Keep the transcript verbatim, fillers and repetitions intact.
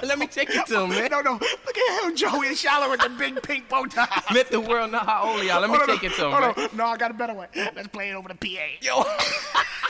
Let me take it to him, man. No, no. Look at him, Joey, in shallow with the big pink bow tie. Let the world know how old you are. Let me Hold take on, it to him, hold man. on. No, I got a better one. Let's play it over the P A. Yo.